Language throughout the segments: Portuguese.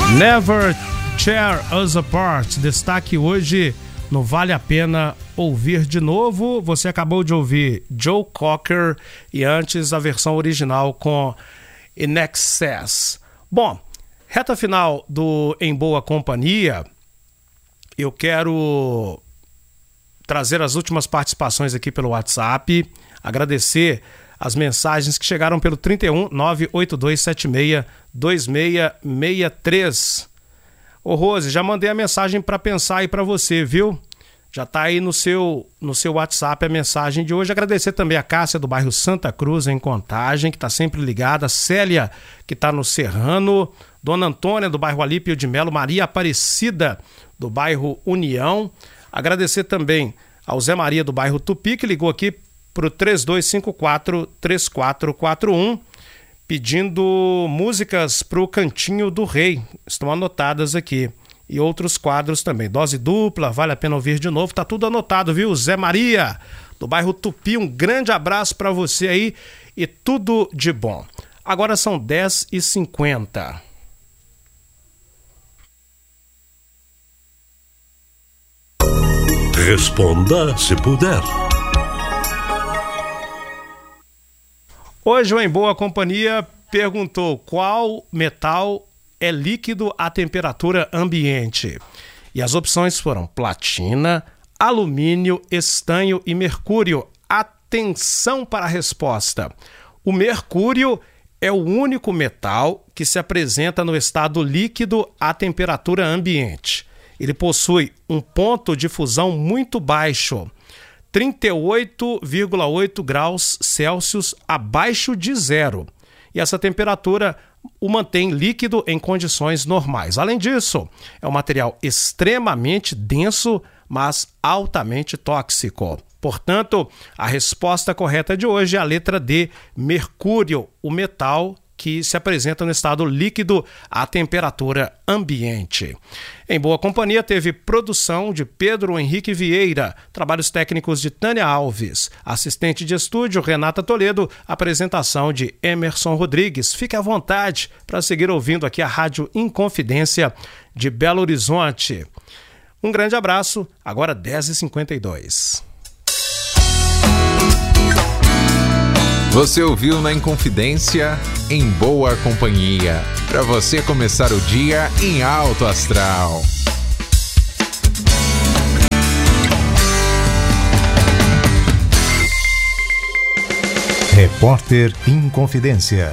Never Tear Us Apart. Destaque hoje no Vale a Pena Ouvir de Novo. Você acabou de ouvir Joe Cocker e antes a versão original com In Excess. Bom, reta final do Em Boa Companhia. Eu quero trazer as últimas participações aqui pelo WhatsApp, agradecer as mensagens que chegaram pelo 31 98276 2663. Ô Rose, já mandei a mensagem para pensar aí para você, viu? Já tá aí no seu WhatsApp a mensagem de hoje. Agradecer também a Cássia do bairro Santa Cruz, em Contagem, que tá sempre ligada, a Célia, que tá no Serrano, Dona Antônia do bairro Alípio de Melo, Maria Aparecida do bairro União. Agradecer também ao Zé Maria do bairro Tupi, que ligou aqui pro 3254-3441, pedindo músicas pro Cantinho do Rei. Estão anotadas aqui. E outros quadros também. Dose dupla, vale a pena ouvir de novo. Tá tudo anotado, viu? Zé Maria, do bairro Tupi, um grande abraço para você aí e tudo de bom. Agora são 10h50. Responda se puder. Hoje o Em Boa Companhia perguntou qual metal é líquido à temperatura ambiente. E as opções foram platina, alumínio, estanho e mercúrio. Atenção para a resposta. O mercúrio é o único metal que se apresenta no estado líquido à temperatura ambiente. Ele possui um ponto de fusão muito baixo, 38,8 graus Celsius abaixo de zero. E essa temperatura o mantém líquido em condições normais. Além disso, é um material extremamente denso, mas altamente tóxico. Portanto, a resposta correta de hoje é a letra D, mercúrio, o metal que se apresenta no estado líquido à temperatura ambiente. Em Boa Companhia teve produção de Pedro Henrique Vieira, trabalhos técnicos de Tânia Alves, assistente de estúdio Renata Toledo, apresentação de Emerson Rodrigues. Fique à vontade para seguir ouvindo aqui a Rádio Inconfidência de Belo Horizonte. Um grande abraço, agora 10h52. Você ouviu na Inconfidência, Em Boa Companhia, para você começar o dia em alto astral. Repórter Inconfidência.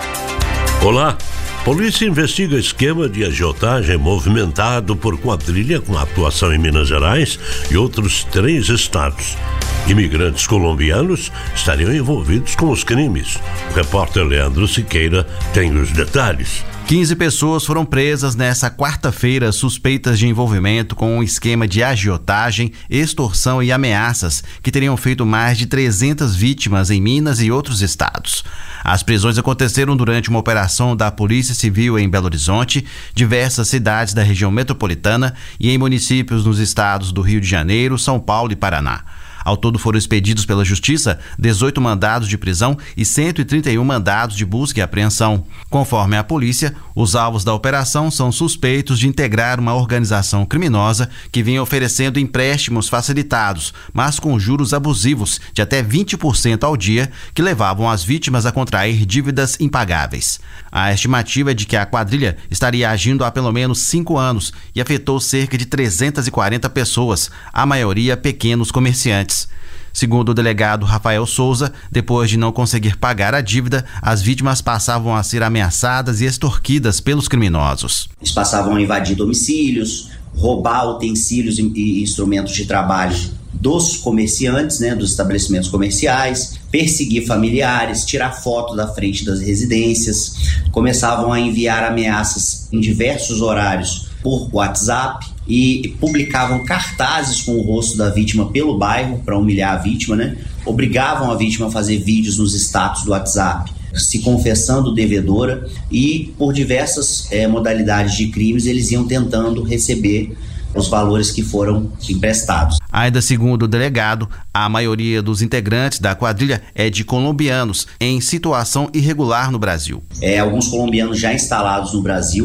Olá, polícia investiga esquema de agiotagem movimentado por quadrilha com atuação em Minas Gerais e outros 3 estados. Imigrantes colombianos estariam envolvidos com os crimes. O repórter Leandro Siqueira tem os detalhes. 15 pessoas foram presas nesta quarta-feira suspeitas de envolvimento com um esquema de agiotagem, extorsão e ameaças que teriam feito mais de 300 vítimas em Minas e outros estados. As prisões aconteceram durante uma operação da Polícia Civil em Belo Horizonte, diversas cidades da região metropolitana e em municípios nos estados do Rio de Janeiro, São Paulo e Paraná. Ao todo foram expedidos pela Justiça 18 mandados de prisão e 131 mandados de busca e apreensão. Conforme a polícia, os alvos da operação são suspeitos de integrar uma organização criminosa que vinha oferecendo empréstimos facilitados, mas com juros abusivos de até 20% ao dia, que levavam as vítimas a contrair dívidas impagáveis. A estimativa é de que a quadrilha estaria agindo há pelo menos 5 anos e afetou cerca de 340 pessoas, a maioria pequenos comerciantes. Segundo o delegado Rafael Souza, depois de não conseguir pagar a dívida, as vítimas passavam a ser ameaçadas e extorquidas pelos criminosos. Eles passavam a invadir domicílios, roubar utensílios e instrumentos de trabalho dos comerciantes, dos estabelecimentos comerciais, perseguir familiares, tirar foto da frente das residências, começavam a enviar ameaças em diversos horários por WhatsApp e publicavam cartazes com o rosto da vítima pelo bairro para humilhar a vítima, Obrigavam a vítima a fazer vídeos nos status do WhatsApp, se confessando devedora, e por diversas modalidades de crimes eles iam tentando receber os valores que foram emprestados. Ainda segundo o delegado, a maioria dos integrantes da quadrilha é de colombianos em situação irregular no Brasil. Alguns colombianos já instalados no Brasil,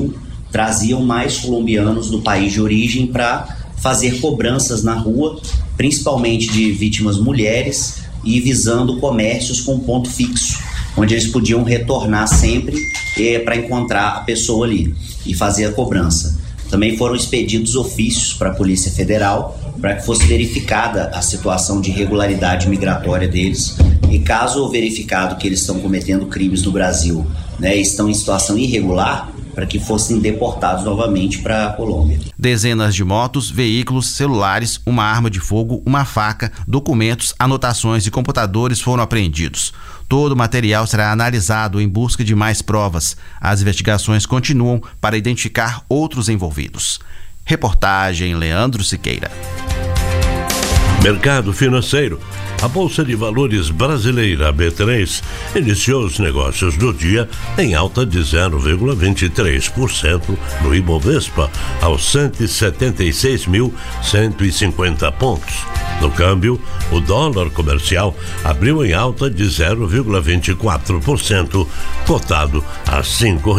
traziam mais colombianos do país de origem para fazer cobranças na rua, principalmente de vítimas mulheres, e visando comércios com ponto fixo, onde eles podiam retornar sempre para encontrar a pessoa ali e fazer a cobrança. Também foram expedidos ofícios para a Polícia Federal para que fosse verificada a situação de irregularidade migratória deles, e caso verificado que eles estão cometendo crimes no Brasil, né, estão em situação irregular, para que fossem deportados novamente para a Colômbia. Dezenas de motos, veículos, celulares, uma arma de fogo, uma faca, documentos, anotações e computadores foram apreendidos. Todo o material será analisado em busca de mais provas. As investigações continuam para identificar outros envolvidos. Reportagem Leandro Siqueira. Mercado financeiro. A Bolsa de Valores brasileira, B3, iniciou os negócios do dia em alta de 0,23% no Ibovespa, aos 176.150 pontos. No câmbio, o dólar comercial abriu em alta de 0,24%, cotado a R$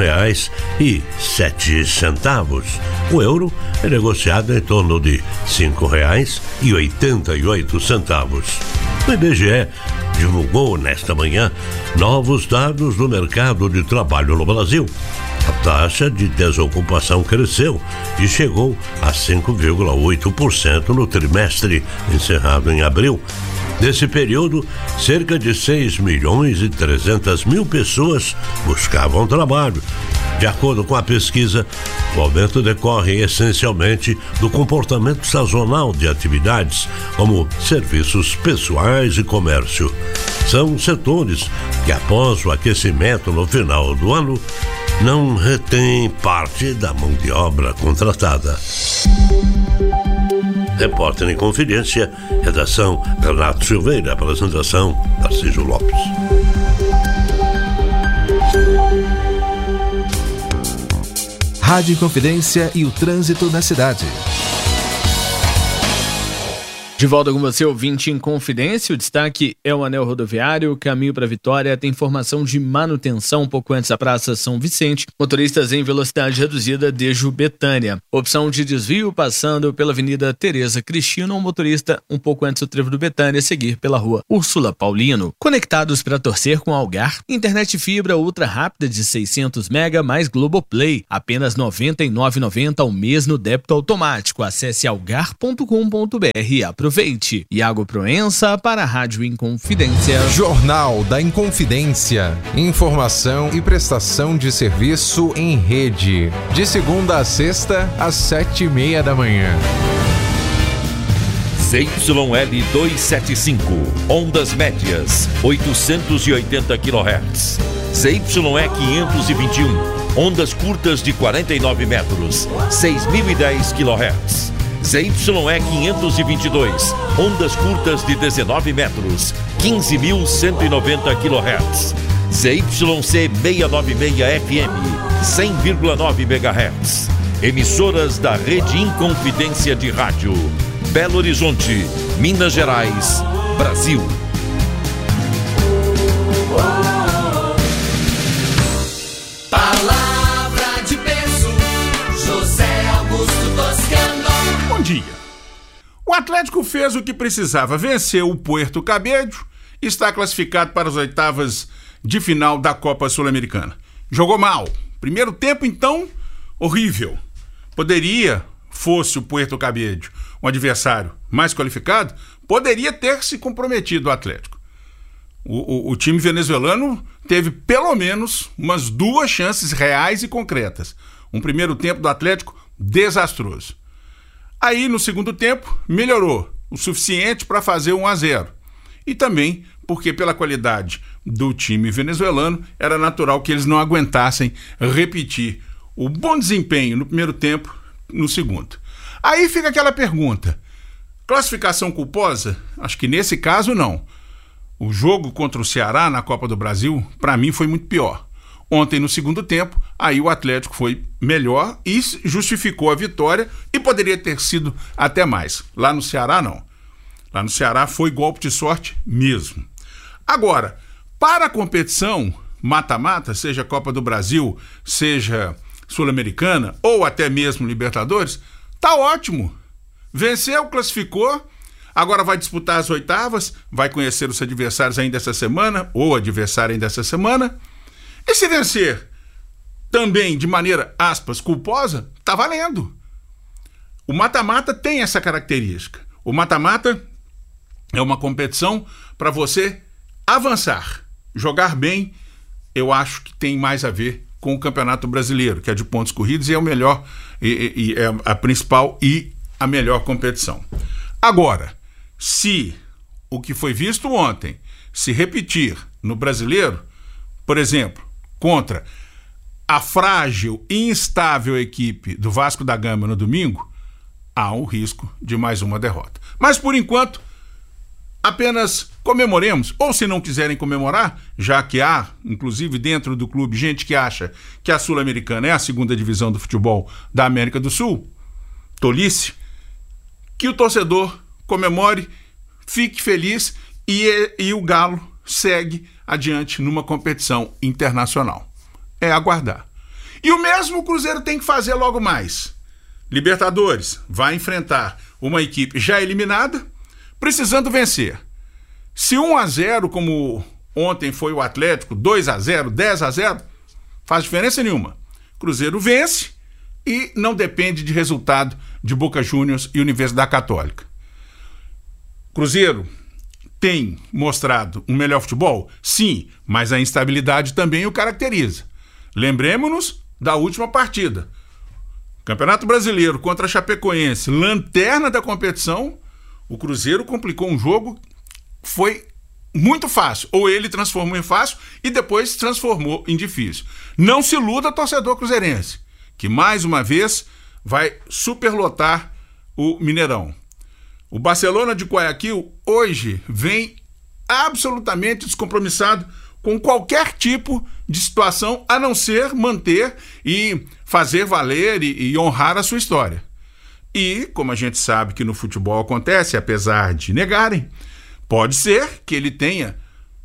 5,07. O euro é negociado em torno de R$ 5,88. O IBGE divulgou nesta manhã novos dados do mercado de trabalho no Brasil. A taxa de desocupação cresceu e chegou a 5,8% no trimestre encerrado em abril. Nesse período, cerca de 6.300.000 pessoas buscavam trabalho. De acordo com a pesquisa, o aumento decorre essencialmente do comportamento sazonal de atividades, como serviços pessoais e comércio. São setores que, após o aquecimento no final do ano, não retêm parte da mão de obra contratada. Repórter em Confidência, redação Renato Silveira, apresentação Tarcísio Lopes. Rádio Confidência e o trânsito na cidade. De volta com você, ouvinte em Confidência. O destaque é o anel rodoviário, caminho para Vitória, tem formação de manutenção um pouco antes da Praça São Vicente. Motoristas em velocidade reduzida desde Betânia. Opção de desvio passando pela Avenida Tereza Cristina, motorista um pouco antes do trevo do Betânia, seguir pela rua Úrsula Paulino. Conectados para torcer com Algar. Internet fibra ultra rápida de 600 MB mais Globoplay. Apenas R$ 99,90 ao mês no débito automático. Acesse algar.com.br e aproveite. Iago Proença para a Rádio Inconfidência. Jornal da Inconfidência. Informação e prestação de serviço em rede. De segunda a sexta, às 7:30 da manhã. ZYL 275, ondas médias, 880 kHz. ZYE 521, ondas curtas de 49 metros, 6.010 kHz. ZYE 522, ondas curtas de 19 metros, 15.190 kHz. ZYC 696 FM, 100,9 MHz. Emissoras da Rede Inconfidência de Rádio. Belo Horizonte, Minas Gerais, Brasil. Palavra de peso, José Augusto Toscano. Bom dia. O Atlético fez o que precisava, venceu o Puerto Cabello e está classificado para as oitavas de final da Copa Sul-Americana. Jogou mal. Primeiro tempo, então, horrível. Poderia, fosse o Puerto Cabello um adversário mais qualificado, poderia ter se comprometido o Atlético. O time venezuelano teve pelo menos umas 2 chances reais e concretas. Um primeiro tempo do Atlético desastroso. Aí, no segundo tempo, melhorou o suficiente para fazer 1-0. E também porque, pela qualidade do time venezuelano, era natural que eles não aguentassem repetir o bom desempenho no primeiro tempo, no segundo. Aí fica aquela pergunta: classificação culposa? Acho que nesse caso não. O jogo contra o Ceará na Copa do Brasil, para mim, foi muito pior. Ontem, no segundo tempo, aí o Atlético foi melhor e justificou a vitória, e poderia ter sido até mais. Lá no Ceará, não. Lá no Ceará foi golpe de sorte mesmo. Agora, para a competição mata-mata, seja Copa do Brasil, seja Sul-Americana ou até mesmo Libertadores, tá ótimo. Venceu, classificou, agora vai disputar as oitavas, vai conhecer os adversários ainda essa semana, ou adversário ainda essa semana. E se vencer também de maneira, aspas, culposa, tá valendo. O mata-mata tem essa característica. O mata-mata é uma competição para você avançar, jogar bem. Eu acho que tem mais a ver com o Campeonato Brasileiro, que é de pontos corridos e é o melhor, e é a principal e a melhor competição. Agora, se o que foi visto ontem se repetir no Brasileiro, por exemplo, contra a frágil e instável equipe do Vasco da Gama no domingo, há um risco de mais uma derrota. Mas, por enquanto, apenas comemoremos, ou se não quiserem comemorar, já que há, inclusive dentro do clube, gente que acha que a Sul-Americana é a segunda divisão do futebol da América do Sul, tolice, que o torcedor comemore, fique feliz e o Galo segue adiante numa competição internacional. É aguardar. E o mesmo o Cruzeiro tem que fazer logo mais. Libertadores vai enfrentar uma equipe já eliminada, precisando vencer. Se 1-0, como ontem foi o Atlético, 2-0, 10-0, faz diferença nenhuma. Cruzeiro vence e não depende de resultado de Boca Juniors e Universidade Católica. Cruzeiro tem mostrado um melhor futebol? Sim, mas a instabilidade também o caracteriza. Lembremos-nos da última partida. Campeonato Brasileiro contra a Chapecoense, lanterna da competição, o Cruzeiro complicou um jogo, foi muito fácil. Ou ele transformou em fácil e depois transformou em difícil. Não se iluda, torcedor cruzeirense, que mais uma vez vai superlotar o Mineirão. O Barcelona de Guayaquil hoje vem absolutamente descompromissado com qualquer tipo de situação, a não ser manter e fazer valer e honrar a sua história. E, como a gente sabe que no futebol acontece, apesar de negarem, pode ser que ele tenha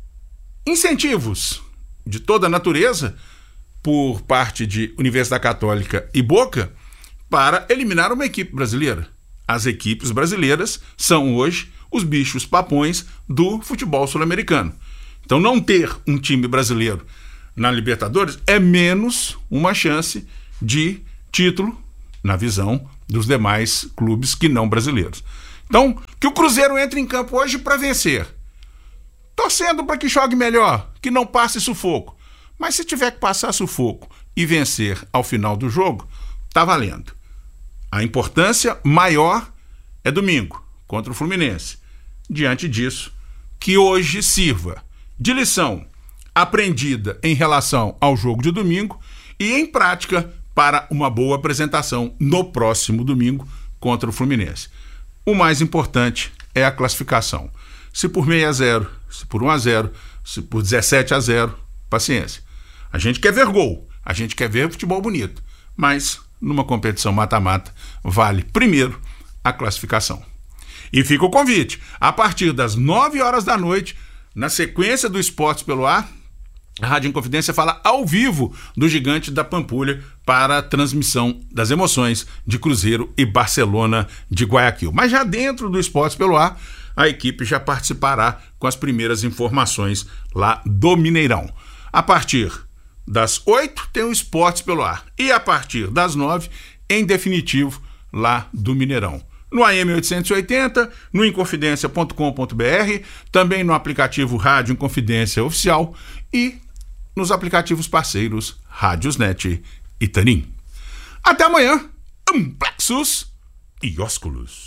incentivos de toda a natureza por parte de Universidade Católica e Boca para eliminar uma equipe brasileira. As equipes brasileiras são hoje os bichos papões do futebol sul-americano. Então não ter um time brasileiro na Libertadores é menos uma chance de título na visão dos demais clubes que não brasileiros. Então, que o Cruzeiro entre em campo hoje para vencer. Torcendo para que jogue melhor, que não passe sufoco. Mas se tiver que passar sufoco e vencer ao final do jogo, tá valendo. A importância maior é domingo, contra o Fluminense. Diante disso, que hoje sirva de lição aprendida em relação ao jogo de domingo e em prática para uma boa apresentação no próximo domingo contra o Fluminense. O mais importante é a classificação. Se por 6-0, se por 1-0, se por 17-0, paciência. A gente quer ver gol, a gente quer ver futebol bonito, mas numa competição mata-mata vale primeiro a classificação. E fica o convite, a partir das 9 horas da noite, na sequência do Esportes pelo Ar, a Rádio Inconfidência fala ao vivo do Gigante da Pampulha para a transmissão das emoções de Cruzeiro e Barcelona de Guayaquil. Mas já dentro do Esportes pelo Ar, a equipe já participará com as primeiras informações lá do Mineirão. A partir das 8 tem o Esportes pelo Ar e a partir das 9, em definitivo, lá do Mineirão. No AM 880, no inconfidencia.com.br, também no aplicativo Rádio Inconfidência Oficial e nos aplicativos parceiros Rádiosnet e Tarim. Até amanhã, Amplexus e Ósculos.